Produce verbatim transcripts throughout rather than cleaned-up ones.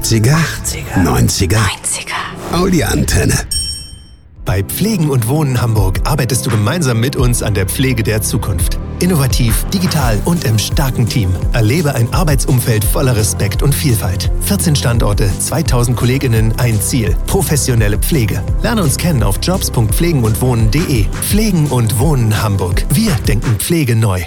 achtziger, neunziger, Audi Antenne. Bei Pflegen und Wohnen Hamburg arbeitest du gemeinsam mit uns an der Pflege der Zukunft. Innovativ, digital und im starken Team. Erlebe ein Arbeitsumfeld voller Respekt und Vielfalt. vierzehn Standorte, zweitausend Kolleginnen, ein Ziel. Professionelle Pflege. Lerne uns kennen auf jobs punkt pflegen und wohnen punkt de. Pflegen und Wohnen Hamburg. Wir denken Pflege neu.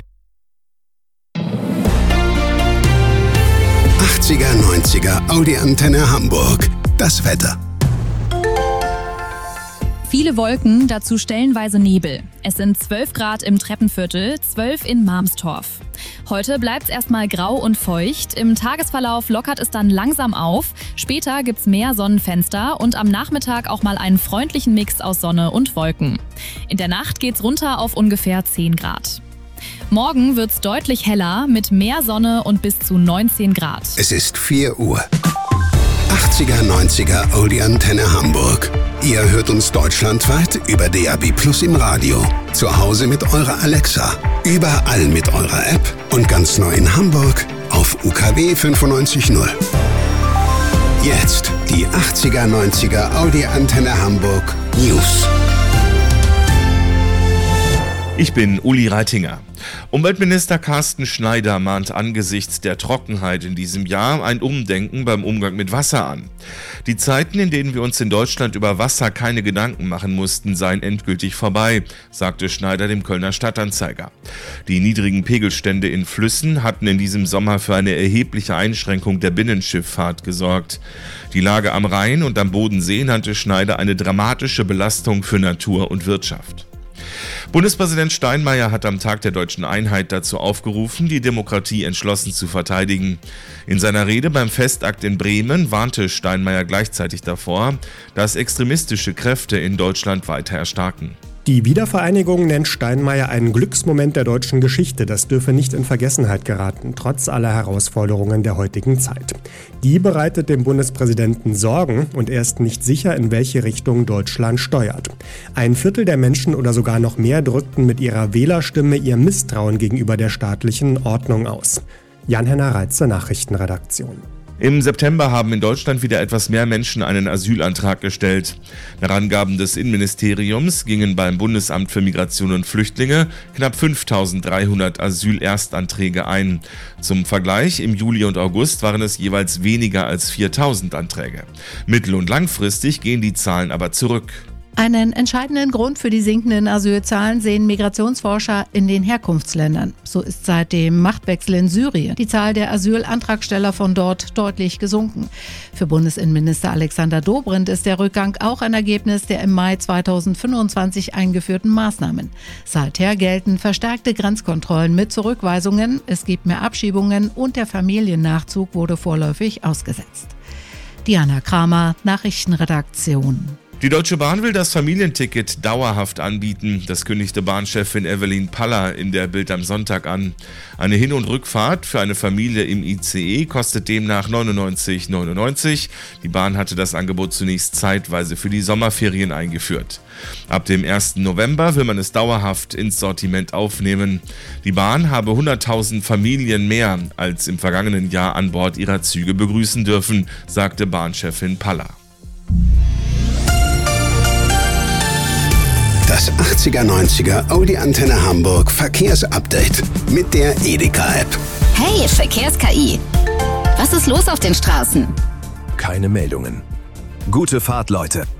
achtziger, neunziger, Audi Antenne Hamburg. Das Wetter. Viele Wolken, dazu stellenweise Nebel. Es sind zwölf Grad im Treppenviertel, zwölf in Marmstorf. Heute bleibt es erstmal grau und feucht. Im Tagesverlauf lockert es dann langsam auf. Später gibt's mehr Sonnenfenster und am Nachmittag auch mal einen freundlichen Mix aus Sonne und Wolken. In der Nacht geht's runter auf ungefähr zehn Grad. Morgen wird's deutlich heller mit mehr Sonne und bis zu neunzehn Grad. Es ist vier Uhr. achtziger, neunziger, Audi Antenne Hamburg. Ihr hört uns deutschlandweit über D A B Plus im Radio. Zu Hause mit eurer Alexa. Überall mit eurer App. Und ganz neu in Hamburg auf U K W fünfundneunzig null. Jetzt die achtziger, neunziger Audi Antenne Hamburg News. Ich bin Uli Reitinger. Umweltminister Carsten Schneider mahnt angesichts der Trockenheit in diesem Jahr ein Umdenken beim Umgang mit Wasser an. Die Zeiten, in denen wir uns in Deutschland über Wasser keine Gedanken machen mussten, seien endgültig vorbei, sagte Schneider dem Kölner Stadtanzeiger. Die niedrigen Pegelstände in Flüssen hatten in diesem Sommer für eine erhebliche Einschränkung der Binnenschifffahrt gesorgt. Die Lage am Rhein und am Bodensee nannte Schneider eine dramatische Belastung für Natur und Wirtschaft. Bundespräsident Steinmeier hat am Tag der Deutschen Einheit dazu aufgerufen, die Demokratie entschlossen zu verteidigen. In seiner Rede beim Festakt in Bremen warnte Steinmeier gleichzeitig davor, dass extremistische Kräfte in Deutschland weiter erstarken. Die Wiedervereinigung nennt Steinmeier einen Glücksmoment der deutschen Geschichte. Das dürfe nicht in Vergessenheit geraten, trotz aller Herausforderungen der heutigen Zeit. Die bereitet dem Bundespräsidenten Sorgen und er ist nicht sicher, in welche Richtung Deutschland steuert. Ein Viertel der Menschen oder sogar noch mehr drückten mit ihrer Wählerstimme ihr Misstrauen gegenüber der staatlichen Ordnung aus. Jan-Henner Reitze, Nachrichtenredaktion. Im September haben in Deutschland wieder etwas mehr Menschen einen Asylantrag gestellt. Nach Angaben des Innenministeriums gingen beim Bundesamt für Migration und Flüchtlinge knapp fünftausenddreihundert Asylerstanträge ein. Zum Vergleich, im Juli und August waren es jeweils weniger als viertausend Anträge. Mittel- und langfristig gehen die Zahlen aber zurück. Einen entscheidenden Grund für die sinkenden Asylzahlen sehen Migrationsforscher in den Herkunftsländern. So ist seit dem Machtwechsel in Syrien die Zahl der Asylantragsteller von dort deutlich gesunken. Für Bundesinnenminister Alexander Dobrindt ist der Rückgang auch ein Ergebnis der im Mai zweitausendfünfundzwanzig eingeführten Maßnahmen. Seither gelten verstärkte Grenzkontrollen mit Zurückweisungen, es gibt mehr Abschiebungen und der Familiennachzug wurde vorläufig ausgesetzt. Diana Kramer, Nachrichtenredaktion. Die Deutsche Bahn will das Familienticket dauerhaft anbieten. Das kündigte Bahnchefin Evelyn Paller in der Bild am Sonntag an. Eine Hin- und Rückfahrt für eine Familie im I C E kostet demnach neunundneunzig neunundneunzig. Die Bahn hatte das Angebot zunächst zeitweise für die Sommerferien eingeführt. Ab dem ersten November will man es dauerhaft ins Sortiment aufnehmen. Die Bahn habe hunderttausend Familien mehr als im vergangenen Jahr an Bord ihrer Züge begrüßen dürfen, sagte Bahnchefin Paller. Das achtziger, neunziger Audi Antenne Hamburg Verkehrsupdate mit der Edeka-App. Hey, Verkehrs-K I. Was ist los auf den Straßen? Keine Meldungen. Gute Fahrt, Leute.